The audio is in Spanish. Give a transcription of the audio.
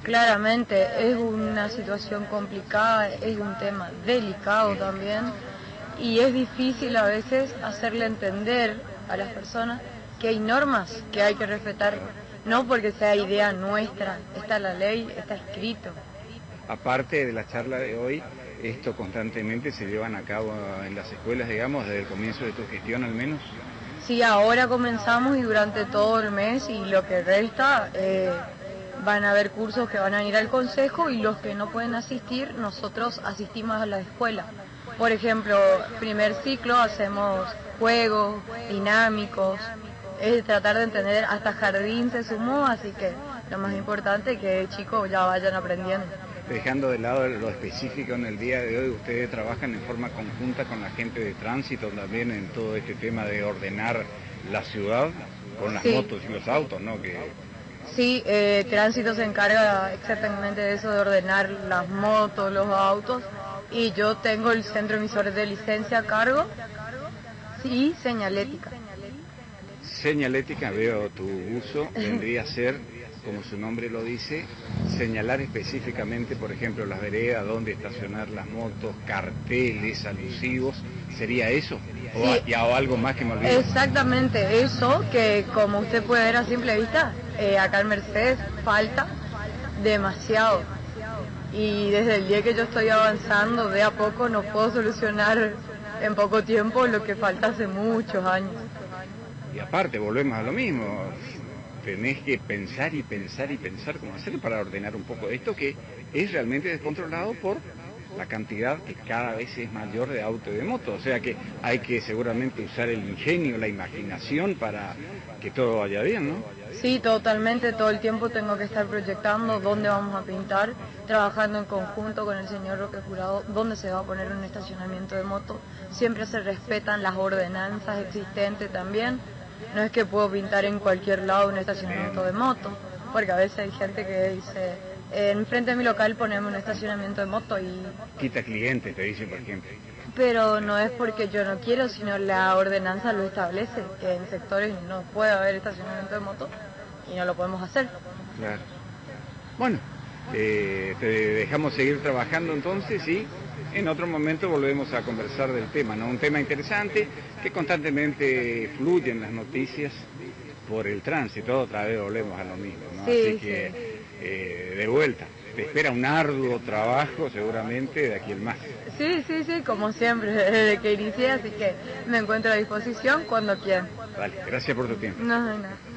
Claramente es una situación complicada, es un tema delicado también y es difícil a veces hacerle entender a las personas que hay normas que hay que respetar, no porque sea idea nuestra, está la ley, está escrito. Aparte de la charla de hoy, esto constantemente se llevan a cabo en las escuelas, digamos, desde el comienzo de tu gestión al menos. Sí, ahora comenzamos y durante todo el mes y lo que resta van a haber cursos que van a ir al consejo y los que no pueden asistir, nosotros asistimos a la escuela. Por ejemplo, primer ciclo hacemos juegos dinámicos, es tratar de entender, hasta jardín se sumó, así que lo más importante es que chicos ya vayan aprendiendo. Dejando de lado lo específico en el día de hoy, ustedes trabajan en forma conjunta con la gente de tránsito también en todo este tema de ordenar la ciudad con las motos y los autos, ¿no? Sí, tránsito se encarga exactamente de eso, de ordenar las motos, los autos, y yo tengo el centro emisor de licencia a cargo y señalética. Señalética, veo tu uso, vendría a ser, como su nombre lo dice, señalar específicamente, por ejemplo, las veredas, dónde estacionar las motos, carteles alusivos, ¿sería eso? ¿O algo más que me olvido? Exactamente, eso que como usted puede ver a simple vista, acá en Mercedes falta demasiado. Y desde el día que yo estoy avanzando, de a poco no puedo solucionar en poco tiempo lo que falta hace muchos años. Y aparte, volvemos a lo mismo, tenés que pensar y pensar y pensar cómo hacer para ordenar un poco esto que es realmente descontrolado por la cantidad que cada vez es mayor de auto y de moto, o sea que hay que seguramente usar el ingenio, la imaginación para que todo vaya bien, ¿no? Sí, totalmente, todo el tiempo tengo que estar proyectando dónde vamos a pintar, trabajando en conjunto con el señor Roque Jurado, dónde se va a poner un estacionamiento de moto, siempre se respetan las ordenanzas existentes también, no es que puedo pintar en cualquier lado un estacionamiento de moto, porque a veces hay gente que dice, enfrente de mi local ponemos un estacionamiento de moto y... Quita clientes, te dice, por ejemplo. Pero no es porque yo no quiero, sino la ordenanza lo establece, que en sectores no puede haber estacionamiento de moto y no lo podemos hacer. Claro. Bueno, te dejamos seguir trabajando entonces y en otro momento volvemos a conversar del tema, ¿no? Un tema interesante que constantemente fluye en las noticias por el tránsito, otra vez volvemos a lo mismo, ¿no? Sí, así que de vuelta, te espera un arduo trabajo seguramente de aquí en más. Sí, como siempre, desde que inicié, así que me encuentro a disposición cuando quieran. Vale, gracias por tu tiempo. No, de nada.